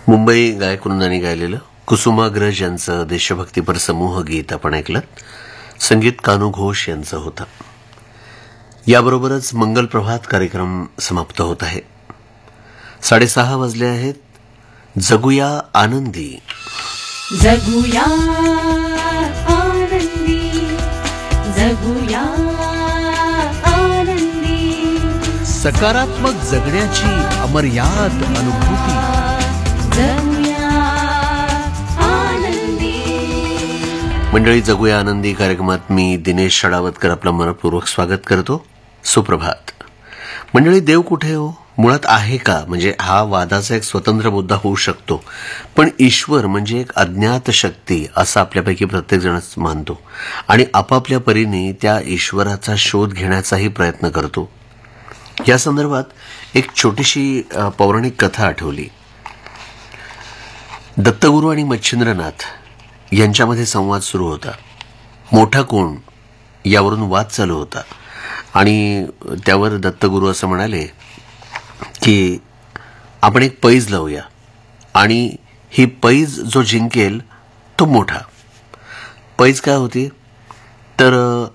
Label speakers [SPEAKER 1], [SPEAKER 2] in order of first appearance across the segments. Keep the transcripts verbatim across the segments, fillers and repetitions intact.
[SPEAKER 1] मुंबई गायकवृंदांनी गायलेलं कुसुमाग्रज यांचं देशभक्तीपर समूह गीत आपण ऐकलं. संगीत कानू घोष यांचं होतं. याबरोबरच मंगल प्रभात कार्यक्रम समाप्त होत आहे. साडेसहा वाजले आहेत. जगूया आनंदी.
[SPEAKER 2] जगूया आनंदी, जगूया आनंदी,
[SPEAKER 3] सकारात्मक जगण्याची अमर्याद अनुभूती.
[SPEAKER 2] जगूया आनंदी.
[SPEAKER 1] मंडळी, जगूया आनंदी कार्यक्रमात मी दिनेश षडावतकर आपलं मनपूर्वक स्वागत करतो. सुप्रभात. मंडळी, देव कुठे हो, मुळात आहे का, म्हणजे हा वादाचा एक स्वतंत्र मुद्दा होऊ शकतो. पण ईश्वर म्हणजे एक अज्ञात शक्ती असं आपल्यापैकी प्रत्येक जणच मानतो आणि आपापल्या परीने त्या ईश्वराचा शोध घेण्याचाही प्रयत्न करतो. या संदर्भात एक छोटीशी पौराणिक कथा आठवली. दत्तगुरू आणि मच्छिंद्रनाथ यांच्यामध्ये संवाद सुरू होता. मोठा कोण यावरून वाद चालू होता आणि त्यावर दत्तगुरू असं म्हणाले की आपण एक पैज लावूया आणि ही पैज जो जिंकेल तो मोठा. पैज काय होती तर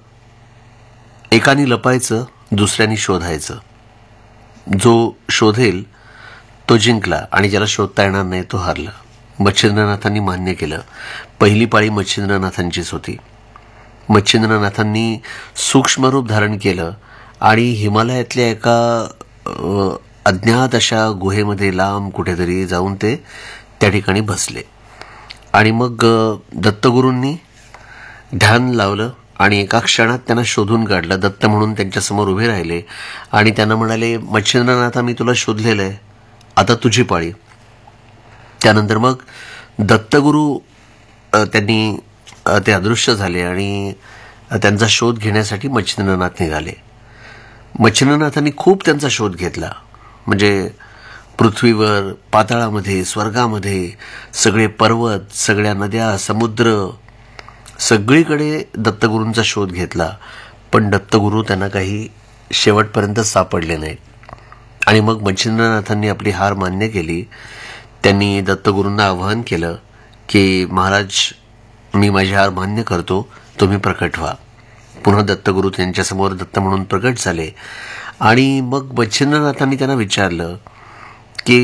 [SPEAKER 1] एकाने लपायचं, दुसऱ्याने शोधायचं. जो शोधेल तो जिंकला आणि ज्याला शोधता येणार नाही तो हारला. मच्छिंद्रनाथांनी मान्य केलं. पहिली पाळी मच्छिंद्रनाथांचीच होती. मच्छिंद्रनाथांनी सूक्ष्म रूप धारण केलं आणि हिमालयातल्या एका अज्ञात अशा गुहेमध्ये लांब कुठेतरी जाऊन ते त्या ठिकाणी बसले. आणि मग दत्तगुरूंनी ध्यान लावलं आणि एका क्षणात त्यांना शोधून काढलं. दत्त म्हणून त्यांच्यासमोर उभे राहिले आणि त्यांना म्हणाले, मच्छिंद्रनाथा, मी तुला शोधलेलं आहे, आता तुझी पाळी. त्यानंतर मग दत्तगुरू त्यांनी ते अदृश्य झाले आणि त्यांचा शोध घेण्यासाठी मच्छिंद्रनाथ निघाले. मच्छिंद्रनाथांनी खूप त्यांचा शोध घेतला. म्हणजे पृथ्वीवर, पाताळामध्ये, स्वर्गामध्ये सगळे पर्वत, सगळ्या नद्या, समुद्र, सगळीकडे दत्तगुरूंचा शोध घेतला. पण दत्तगुरू त्यांना काही शेवटपर्यंत सापडले नाहीत. आणि मग मच्छिंद्रनाथांनी आपली हार मान्य केली. त्यांनी दत्तगुरूंना आवाहन केलं की महाराज, मी माझी हार मान्य करतो, तुम्ही प्रकट व्हा. पुन्हा दत्तगुरू त्यांच्यासमोर दत्त म्हणून प्रकट झाले. आणि मग मच्छिंद्रनाथांनी त्यांना विचारलं की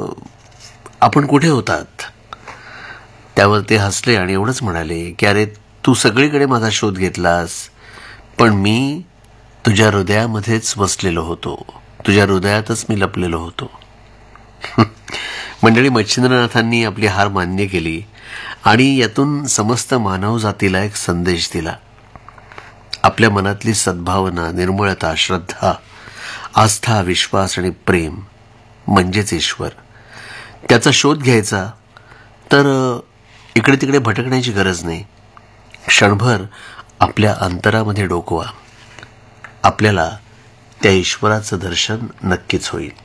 [SPEAKER 1] आपण कुठे होतात. त्यावर ते हसले आणि एवढंच म्हणाले की अरे, तू सगळीकडे माझा शोध घेतलास, पण मी तुझ्या हृदयामध्येच बसलेलो होतो, तुझ्या हृदयातच मी लपलेलो होतो. मंडळी, मच्छिंद्रनाथांनी आपली हार मान्य केली आणि यातून समस्त मानव जातीला एक संदेश दिला. आपल्या मनातली सद्भावना, निर्मळता, श्रद्धा, आस्था, विश्वास आणि प्रेम म्हणजेच ईश्वर. त्याचा शोध घ्यायचा तर इकडे तिकडे भटकण्याची गरज नाही. क्षणभर आपल्या अंतरामध्ये डोकवा, आपल्याला त्या ईश्वराचं दर्शन नक्कीच होईल.